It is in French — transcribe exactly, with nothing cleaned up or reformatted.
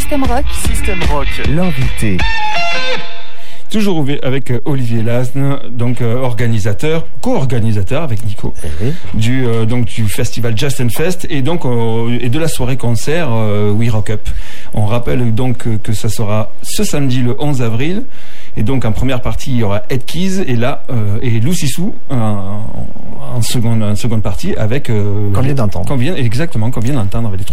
Système Rock. Système Rock. L'invité. Toujours avec Olivier Lasne, donc euh, organisateur, co-organisateur avec Nico, oui. du euh, donc du festival Just and Fest et donc euh, et de la soirée concert euh, We Rock Up. On rappelle donc que, que ça sera ce samedi le onze avril et donc en première partie il y aura Ed Keys et là euh, et Lucy Sue en, en seconde en seconde partie avec euh, qu'on vient d'entendre. Qu'on vient exactement qu'on vient d'entendre avec les trois